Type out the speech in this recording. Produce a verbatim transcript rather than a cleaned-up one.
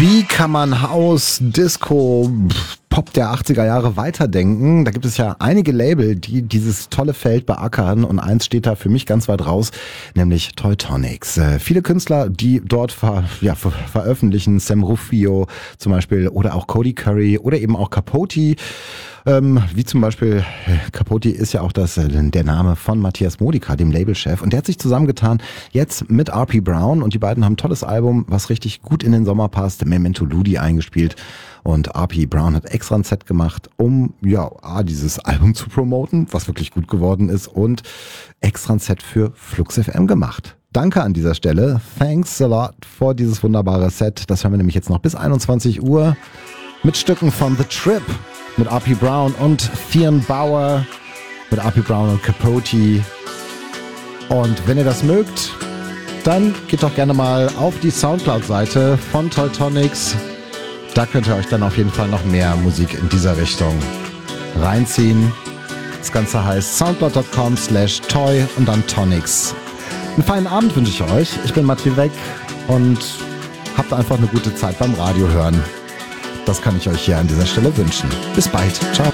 Wie kann man House, Disco, Pop der achtziger Jahre weiterdenken? Da gibt es ja einige Label, die dieses tolle Feld beackern und eins steht da für mich ganz weit raus, nämlich Toytonics. Äh, viele Künstler, die dort ver, ja, ver, veröffentlichen, Sam Rufio zum Beispiel oder auch Cody Curry oder eben auch Capote. Ähm, wie zum Beispiel, Capote ist ja auch das, äh, der Name von Matthias Modica, dem Labelchef. Und der hat sich zusammengetan jetzt mit R P Brown und die beiden haben ein tolles Album, was richtig gut in den Sommer passt, Memento Ludi eingespielt. Und R P Brown hat extra ein Set gemacht, um ja A, dieses Album zu promoten, was wirklich gut geworden ist, und extra ein Set für Flux F M gemacht. Danke an dieser Stelle. Thanks a lot for dieses wunderbare Set. Das hören wir nämlich jetzt noch bis einundzwanzig Uhr mit Stücken von The Trip, mit R P Brown und Theon Bauer, mit R P Brown und Capote. Und wenn ihr das mögt, dann geht doch gerne mal auf die Soundcloud-Seite von Toytonics. Da könnt ihr euch dann auf jeden Fall noch mehr Musik in dieser Richtung reinziehen. Das Ganze heißt soundcloud.com slash toy und dann Tonics. Einen feinen Abend wünsche ich euch. Ich bin Matti Weg und habt einfach eine gute Zeit beim Radio hören. Das kann ich euch hier an dieser Stelle wünschen. Bis bald. Ciao.